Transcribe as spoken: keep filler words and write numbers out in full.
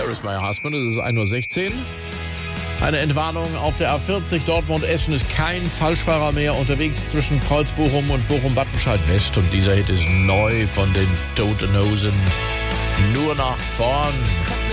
Where is my husband? Es ist ein Uhr sechzehn. Eine Entwarnung auf der A vierzig Dortmund-Essen ist kein Falschfahrer mehr unterwegs zwischen Kreuzbochum und Bochum-Wattenscheid-West. Und dieser Hit ist neu von den Toten Hosen. Nur nach vorn.